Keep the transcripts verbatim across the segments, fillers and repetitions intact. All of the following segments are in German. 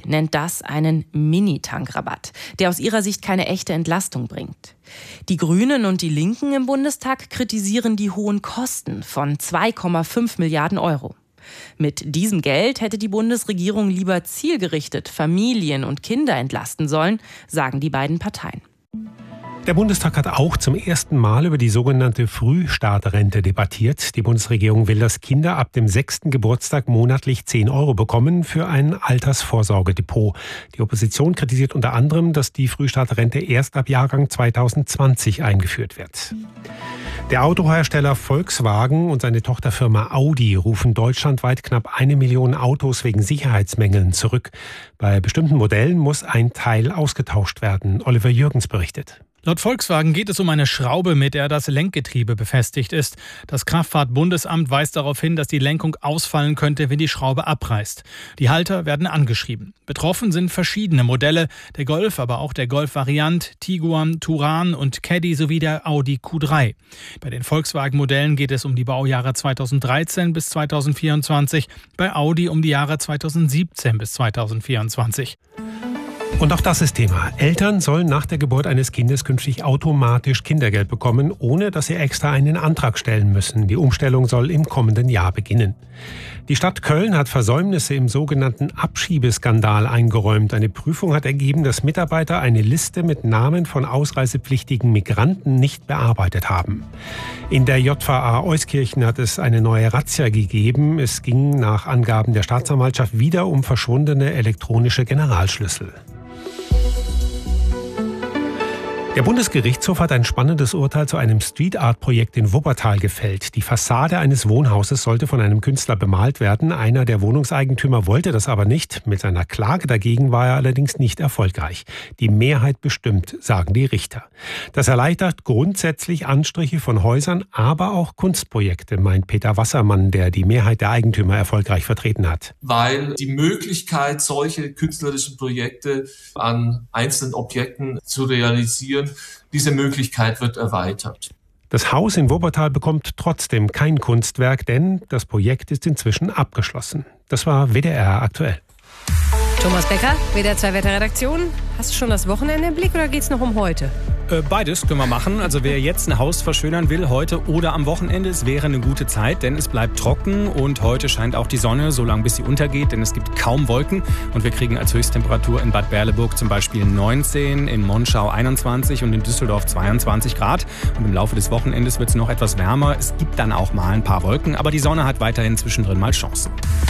nennt das einen Mini-Tankrabatt, der aus ihrer Sicht keine echte Entlastung bringt. Die Grünen und die Linken im Bundestag kritisieren die hohen Kosten von zwei Komma fünf Milliarden Euro. Mit diesem Geld hätte die Bundesregierung lieber zielgerichtet Familien und Kinder entlasten sollen, sagen die beiden Parteien. Der Bundestag hat auch zum ersten Mal über die sogenannte Frühstartrente debattiert. Die Bundesregierung will, dass Kinder ab dem sechsten Geburtstag monatlich zehn Euro bekommen für ein Altersvorsorgedepot. Die Opposition kritisiert unter anderem, dass die Frühstartrente erst ab Jahrgang zweitausendzwanzig eingeführt wird. Der Autohersteller Volkswagen und seine Tochterfirma Audi rufen deutschlandweit knapp eine Million Autos wegen Sicherheitsmängeln zurück. Bei bestimmten Modellen muss ein Teil ausgetauscht werden. Oliver Jürgens berichtet. Laut Volkswagen geht es um eine Schraube, mit der das Lenkgetriebe befestigt ist. Das Kraftfahrtbundesamt weist darauf hin, dass die Lenkung ausfallen könnte, wenn die Schraube abreißt. Die Halter werden angeschrieben. Betroffen sind verschiedene Modelle, der Golf, aber auch der Golf-Variant, Tiguan, Touran und Caddy sowie der Audi Q drei. Bei den Volkswagen-Modellen geht es um die Baujahre zweitausenddreizehn bis zweitausendvierundzwanzig, bei Audi um die Jahre zweitausendsiebzehn bis zweitausendvierundzwanzig. Und auch das ist Thema. Eltern sollen nach der Geburt eines Kindes künftig automatisch Kindergeld bekommen, ohne dass sie extra einen Antrag stellen müssen. Die Umstellung soll im kommenden Jahr beginnen. Die Stadt Köln hat Versäumnisse im sogenannten Abschiebeskandal eingeräumt. Eine Prüfung hat ergeben, dass Mitarbeiter eine Liste mit Namen von ausreisepflichtigen Migranten nicht bearbeitet haben. In der J V A Euskirchen hat es eine neue Razzia gegeben. Es ging nach Angaben der Staatsanwaltschaft wieder um verschwundene elektronische Generalschlüssel. Der Bundesgerichtshof hat ein spannendes Urteil zu einem Street-Art-Projekt in Wuppertal gefällt. Die Fassade eines Wohnhauses sollte von einem Künstler bemalt werden. Einer der Wohnungseigentümer wollte das aber nicht. Mit seiner Klage dagegen war er allerdings nicht erfolgreich. Die Mehrheit bestimmt, sagen die Richter. Das erleichtert grundsätzlich Anstriche von Häusern, aber auch Kunstprojekte, meint Peter Wassermann, der die Mehrheit der Eigentümer erfolgreich vertreten hat. Weil die Möglichkeit, solche künstlerischen Projekte an einzelnen Objekten zu realisieren, diese Möglichkeit wird erweitert. Das Haus in Wuppertal bekommt trotzdem kein Kunstwerk, denn das Projekt ist inzwischen abgeschlossen. Das war W D R aktuell. Thomas Becker, W D R zwei Wetterredaktion. Hast du schon das Wochenende im Blick oder geht's noch um heute? Äh, beides können wir machen. Also wer jetzt ein Haus verschönern will, heute oder am Wochenende, es wäre eine gute Zeit, denn es bleibt trocken und heute scheint auch die Sonne, so lange bis sie untergeht, denn es gibt kaum Wolken und wir kriegen als Höchsttemperatur in Bad Berleburg zum Beispiel neunzehn, in Monschau einundzwanzig und in Düsseldorf zweiundzwanzig Grad. Und im Laufe des Wochenendes wird es noch etwas wärmer. Es gibt dann auch mal ein paar Wolken, aber die Sonne hat weiterhin zwischendrin mal Chancen.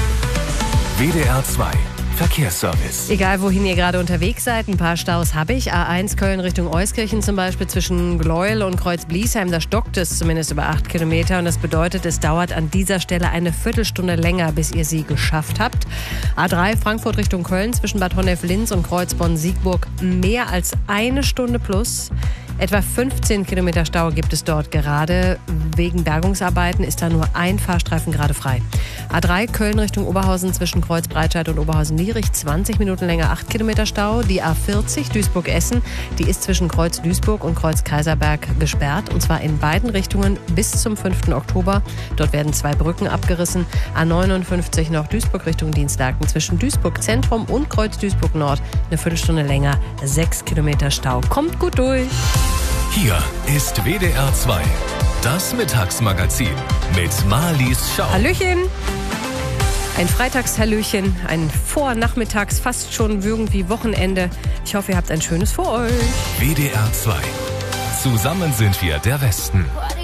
W D R zwei Verkehrsservice. Egal, wohin ihr gerade unterwegs seid, ein paar Staus habe ich. A eins Köln Richtung Euskirchen zum Beispiel zwischen Gleuel und Kreuz-Bliesheim. Da stockt es zumindest über acht Kilometer. Und das bedeutet, es dauert an dieser Stelle eine Viertelstunde länger, bis ihr sie geschafft habt. A drei Frankfurt Richtung Köln zwischen Bad Honnef-Linz und Kreuzbonn-Siegburg mehr als eine Stunde plus. Etwa fünfzehn Kilometer Stau gibt es dort gerade. Wegen Bergungsarbeiten ist da nur ein Fahrstreifen gerade frei. A drei Köln Richtung Oberhausen zwischen Kreuzbreitscheid und Oberhausen-Lierich zwanzig Minuten länger, acht Kilometer Stau. Die A vierzig Duisburg-Essen, die ist zwischen Kreuz Duisburg und Kreuz Kaiserberg gesperrt. Und zwar in beiden Richtungen bis zum fünften Oktober. Dort werden zwei Brücken abgerissen. A neunundfünfzig noch Duisburg Richtung Dienstlaken zwischen Duisburg Zentrum und Kreuz Duisburg Nord. Eine Viertelstunde länger, sechs Kilometer Stau. Kommt gut durch. Hier ist W D R zwei, das Mittagsmagazin mit Marlies Schau. Hallöchen! Ein Freitagshallöchen, ein Vornachmittags, fast schon irgendwie Wochenende. Ich hoffe, ihr habt ein schönes vor euch. W D R zwei. Zusammen sind wir der Westen.